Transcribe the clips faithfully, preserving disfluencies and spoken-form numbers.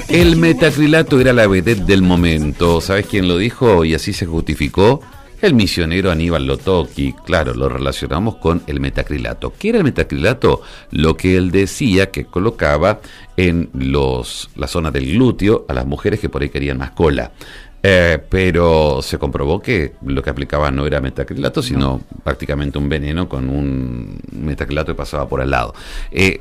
El metacrilato era la vedette del momento. ¿Sabes quién lo dijo? Y así se justificó. El misionero Aníbal Lotocki. Claro, lo relacionamos con el metacrilato. ¿Qué era el metacrilato? Lo que él decía que colocaba en los, la zona del glúteo a las mujeres que por ahí querían más cola. Eh, pero se comprobó que lo que aplicaba no era metacrilato, sino no. prácticamente un veneno con un metacrilato que pasaba por al lado. Eh,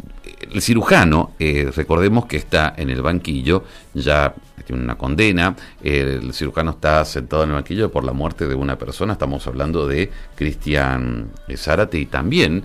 el cirujano, eh, recordemos que está en el banquillo, ya tiene una condena, eh, el cirujano está sentado en el banquillo por la muerte de una persona, estamos hablando de Cristian Zárate, y también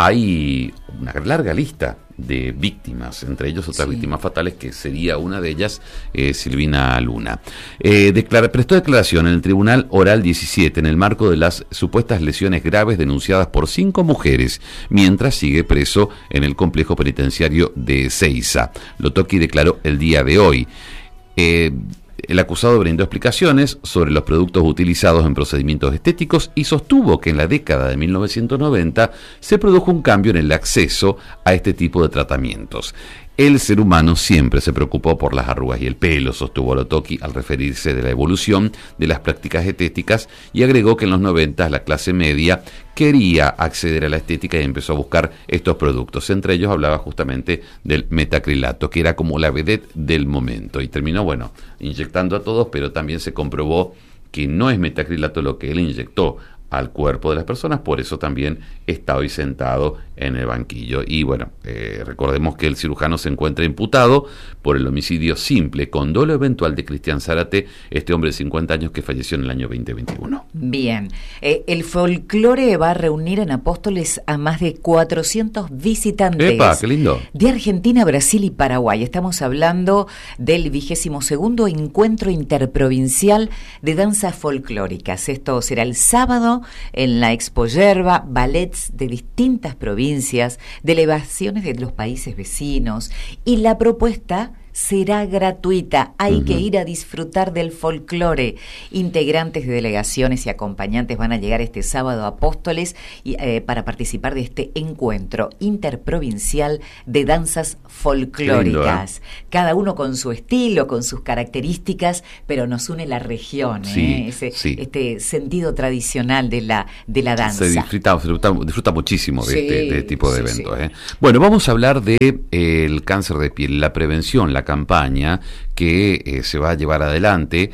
hay una larga lista de víctimas, entre ellos otras sí. víctimas fatales, que sería una de ellas eh, Silvina Luna. Eh, declara, prestó declaración en el Tribunal Oral diecisiete en el marco de las supuestas lesiones graves denunciadas por cinco mujeres, mientras sigue preso en el complejo penitenciario de Seiza. Lotocki declaró el día de hoy. Eh, El acusado brindó explicaciones sobre los productos utilizados en procedimientos estéticos y sostuvo que en la década de mil novecientos noventa se produjo un cambio en el acceso a este tipo de tratamientos. El ser humano siempre se preocupó por las arrugas y el pelo, sostuvo Lotocki al referirse de la evolución de las prácticas estéticas, y agregó que en los noventa la clase media quería acceder a la estética y empezó a buscar estos productos. Entre ellos hablaba justamente del metacrilato, que era como la vedette del momento, y terminó, bueno, inyectando a todos, pero también se comprobó que no es metacrilato lo que él inyectó al cuerpo de las personas, por eso también está hoy sentado en el banquillo. Y bueno, eh, recordemos que el cirujano se encuentra imputado por el homicidio simple con dolo eventual de Cristian Zárate, este hombre de cincuenta años que falleció en el año veinte veintiuno. Bien, eh, el folclore va a reunir en Apóstoles a más de cuatrocientos visitantes. ¡Epa, qué lindo! De Argentina, Brasil y Paraguay. Estamos hablando del vigésimo segundo Encuentro Interprovincial de Danzas Folclóricas. Esto será el sábado en la Expo Yerba, ballets de distintas provincias, delegaciones de los países vecinos, y la propuesta será gratuita. Hay uh-huh. que ir a disfrutar del folclore. Integrantes de delegaciones y acompañantes van a llegar este sábado a Apóstoles y, eh, para participar de este encuentro interprovincial de danzas folclóricas. Lindo, ¿eh? Cada uno con su estilo, con sus características, pero nos une la región, sí, ¿eh? Ese, sí. este sentido tradicional de la, de la danza. Se disfruta, se disfruta, disfruta muchísimo de, sí, este, de este tipo de sí, eventos. sí. ¿eh? Bueno, vamos a hablar de eh, el cáncer de piel, la prevención, la campaña que eh, se va a llevar adelante.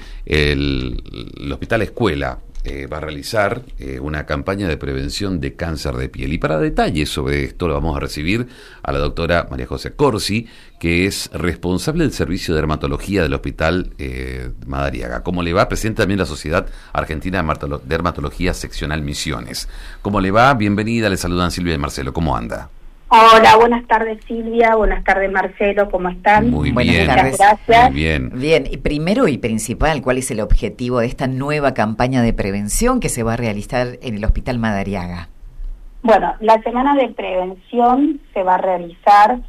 El, el Hospital Escuela eh, va a realizar eh, una campaña de prevención de cáncer de piel, y para detalles sobre esto lo vamos a recibir a la doctora María José Corsi, que es responsable del servicio de dermatología del Hospital eh, Madariaga. ¿Cómo le va? Presidenta también de la Sociedad Argentina de Dermatología Seccional Misiones. ¿Cómo le va? Bienvenida, le saludan Silvia y Marcelo. ¿Cómo anda? Hola, buenas tardes Silvia, buenas tardes Marcelo, ¿cómo están? Muy buenas bien, tardes. Gracias. Muy bien. Bien, y primero y principal, ¿cuál es el objetivo de esta nueva campaña de prevención que se va a realizar en el Hospital Madariaga? Bueno, la semana de prevención se va a realizar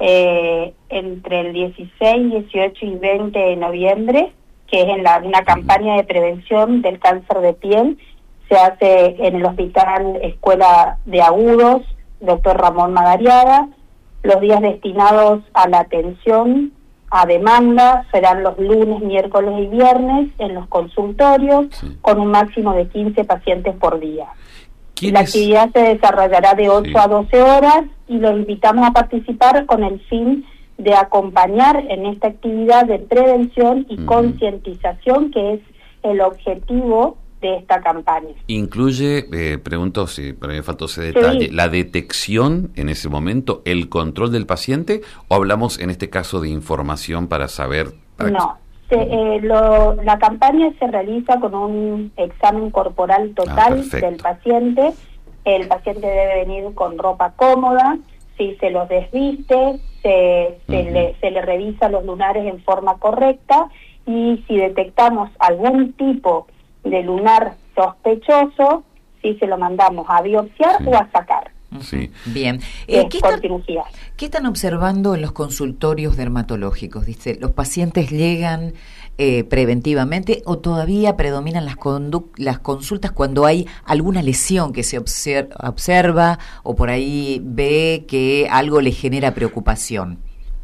eh, entre el dieciséis, dieciocho y veinte de noviembre, que es en la, una campaña de prevención del cáncer de piel. Se hace en el Hospital Escuela de Agudos, doctor Ramón Madariaga. Los días destinados a la atención a demanda serán los lunes, miércoles y viernes en los consultorios, sí. con un máximo de quince pacientes por día. La es? actividad se desarrollará de ocho sí. a doce horas, y los invitamos a participar con el fin de acompañar en esta actividad de prevención y uh-huh. concientización, que es el objetivo de esta campaña. Incluye, eh, pregunto si pero me faltó ese detalle, sí. la detección en ese momento, el control del paciente, o hablamos en este caso de información para saber... Para no, se, eh, lo, la campaña se realiza con un examen corporal total ah, del paciente. El paciente debe venir con ropa cómoda, si se los desviste, se, se, uh-huh. le, se le revisa los lunares en forma correcta, y si detectamos algún tipo de lunar sospechoso, si se lo mandamos a biopsiar sí. o a sacar. Sí. Bien. Eh, ¿qué, están, cirugía. ¿Qué están observando en los consultorios dermatológicos? Dice, ¿los pacientes llegan eh, preventivamente o todavía predominan las, condu- las consultas cuando hay alguna lesión que se obser- observa o por ahí ve que algo le genera preocupación?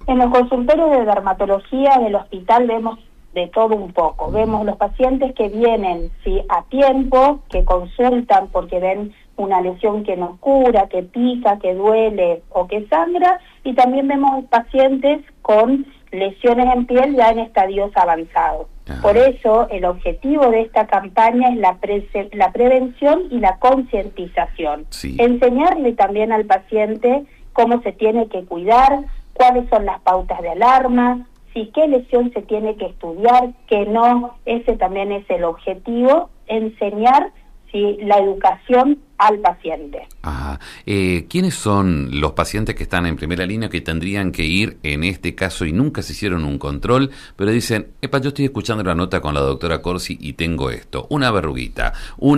En los consultorios de dermatología del hospital vemos de todo un poco. Vemos los pacientes que vienen sí, a tiempo, que consultan porque ven una lesión que no cura, que pica, que duele o que sangra, y también vemos pacientes con lesiones en piel ya en estadios avanzados. Ajá. Por eso el objetivo de esta campaña es la, pre la prevención y la concientización. Sí. Enseñarle también al paciente cómo se tiene que cuidar, cuáles son las pautas de alarma, si qué lesión se tiene que estudiar, qué no. Ese también es el objetivo, enseñar sí, la educación al paciente. Ajá. Eh, ¿Quiénes son los pacientes que están en primera línea que tendrían que ir en este caso y nunca se hicieron un control, pero dicen, epa, yo estoy escuchando la nota con la doctora Corsi y tengo esto, una verruguita,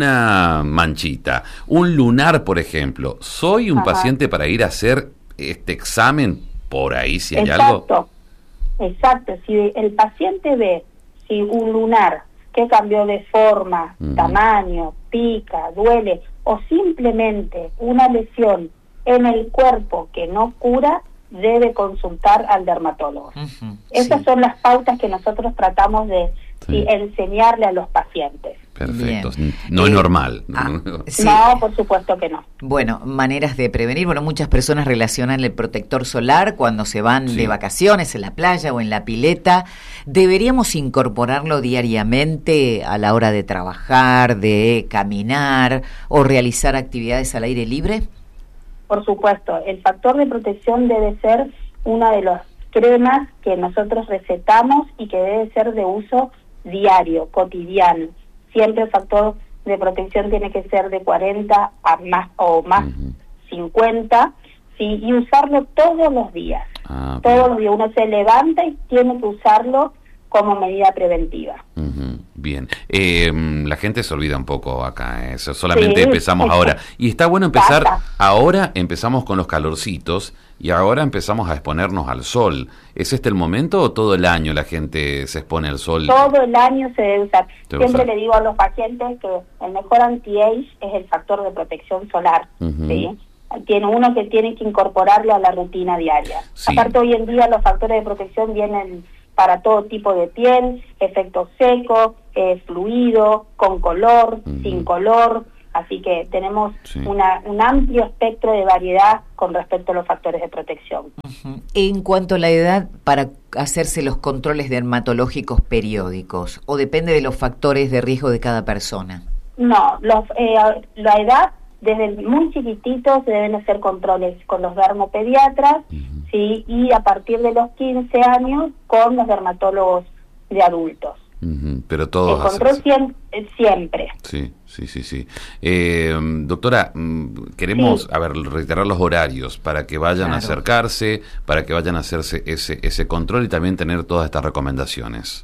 una manchita, un lunar, por ejemplo? ¿Soy un Ajá. paciente para ir a hacer este examen por ahí si hay Exacto. algo? Exacto. Exacto, si el paciente ve si un lunar que cambió de forma, uh-huh. tamaño, pica, duele, o simplemente una lesión en el cuerpo que no cura, debe consultar al dermatólogo. Uh-huh. Esas sí. son las pautas que nosotros tratamos de sí. enseñarle a los pacientes. Perfecto, Bien. no es eh, normal. Ah, sí. No, por supuesto que no. Bueno, maneras de prevenir. Bueno, muchas personas relacionan el protector solar cuando se van sí. de vacaciones en la playa o en la pileta. ¿Deberíamos incorporarlo diariamente a la hora de trabajar, de caminar o realizar actividades al aire libre? Por supuesto, el factor de protección debe ser una de las cremas que nosotros recetamos y que debe ser de uso diario, cotidiano. Siempre el factor de protección tiene que ser de cuarenta a más o más uh-huh. cincuenta, sí, y usarlo todos los días. Ah, todos bien. los días uno se levanta y tiene que usarlo como medida preventiva. Uh-huh. Bien, eh, la gente se olvida un poco acá, eso solamente sí, empezamos ahora. Y está bueno empezar, Basta. ahora empezamos con los calorcitos y ahora empezamos a exponernos al sol. ¿Es este el momento o todo el año la gente se expone al sol? Todo el año se debe usar. Debe Siempre usar. le digo a los pacientes que el mejor anti-age es el factor de protección solar, uh-huh. ¿sí? Tiene uno que tiene que incorporarlo a la rutina diaria. Sí. Aparte, hoy en día los factores de protección vienen para todo tipo de piel, efecto seco, eh, fluido, con color, uh-huh. sin color, así que tenemos sí. una, un amplio espectro de variedad con respecto a los factores de protección. Uh-huh. En cuanto a la edad para hacerse los controles dermatológicos periódicos, ¿o depende de los factores de riesgo de cada persona? No, los, eh, la edad, desde muy chiquititos se deben hacer controles con los dermopediatras, uh-huh. sí, y a partir de los quince años con los dermatólogos de adultos. Uh-huh. Pero todos el control siempre, siempre. Sí, sí, sí, sí. Eh, doctora, queremos, sí. a ver, reiterar los horarios para que vayan claro. a acercarse, para que vayan a hacerse ese ese control y también tener todas estas recomendaciones.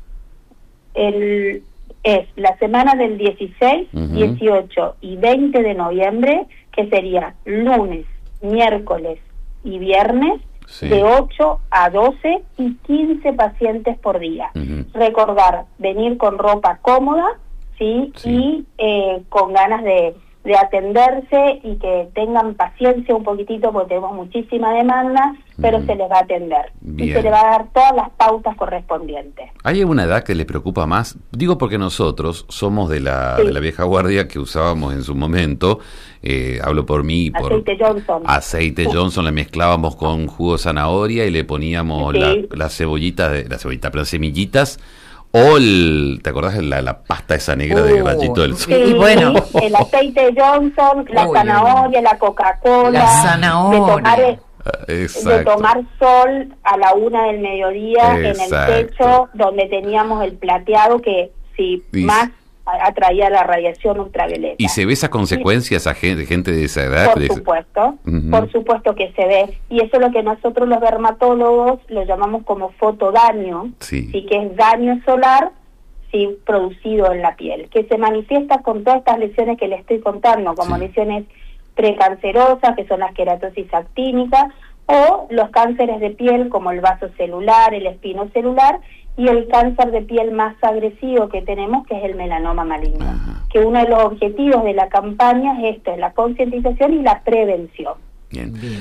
El es la semana del dieciséis, uh-huh. dieciocho y veinte de noviembre, que sería lunes, miércoles y viernes, sí. de ocho a doce y quince pacientes por día. Uh-huh. Recordar, venir con ropa cómoda, ¿sí? sí. Y eh, con ganas de, de atenderse y que tengan paciencia un poquitito porque tenemos muchísima demanda, pero uh-huh. se les va a atender. Bien. Y se les va a dar todas las pautas correspondientes. ¿Hay alguna edad que les preocupa más? Digo porque nosotros somos de la, sí. de la vieja guardia que usábamos en su momento, eh, hablo por mí, por aceite Johnson. Aceite Johnson, le mezclábamos con jugo de zanahoria y le poníamos sí. la, la cebollita, de, la cebollita, pero semillitas. O el, ¿te acordás de la, la pasta esa negra uh, de rayito del sol? Sí, bueno, el aceite Johnson, la Uy, zanahoria, la Coca-Cola, la zanahoria. De tomar, de tomar sol a la una del mediodía Exacto. en el techo donde teníamos el plateado que si sí. más atraía la radiación ultravioleta. ¿Y se ve esa consecuencia esa gente, gente de esa edad? Por supuesto, uh-huh. por supuesto que se ve. Y eso es lo que nosotros los dermatólogos lo llamamos como fotodaño, sí, sí que es daño solar sí, producido en la piel, que se manifiesta con todas estas lesiones que le estoy contando, como sí. lesiones precancerosas, que son las queratosis actínicas, o los cánceres de piel como el vasocelular, el espinocelular, y el cáncer de piel más agresivo que tenemos, que es el melanoma maligno. Ajá. Que uno de los objetivos de la campaña es esto, es la concientización y la prevención. Bien. Bien.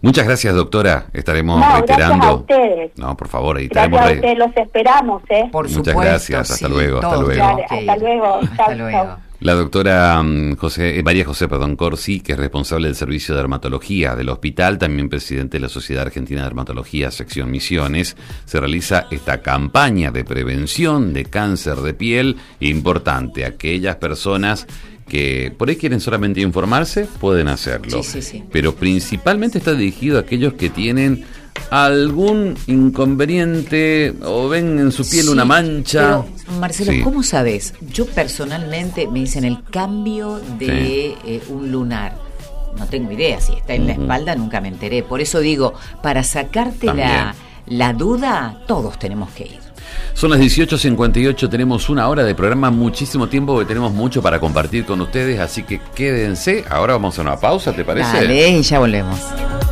Muchas gracias, doctora. Estaremos no, reiterando. Gracias a ustedes. No, por favor, ahí estaremos. Gracias a ustedes, los esperamos, ¿eh? Por Muchas supuesto, gracias. Hasta sí, luego. Hasta todos luego. Dale, tenemos que hasta ir. luego. Hasta Chau, luego. chau. La doctora um, José, eh, María José perdón, Corsi, que es responsable del servicio de dermatología del hospital, también presidente de la Sociedad Argentina de Dermatología, sección Misiones, se realiza esta campaña de prevención de cáncer de piel importante. Aquellas personas que por ahí quieren solamente informarse, pueden hacerlo. Sí, sí, sí. Pero principalmente está dirigido a aquellos que tienen algún inconveniente o ven en su piel Sí, una mancha. Pero, Marcelo, Sí. ¿cómo sabes? Yo personalmente me dicen el cambio de Sí. eh, un lunar. No tengo idea, si está en la Ujú. espalda nunca me enteré. Por eso digo, para sacarte la, También. la duda, todos tenemos que ir. Son las dieciocho cincuenta y ocho, tenemos una hora de programa, muchísimo tiempo, que tenemos mucho para compartir con ustedes, así que quédense. Ahora vamos a una pausa, ¿te parece? Dale, y ya volvemos.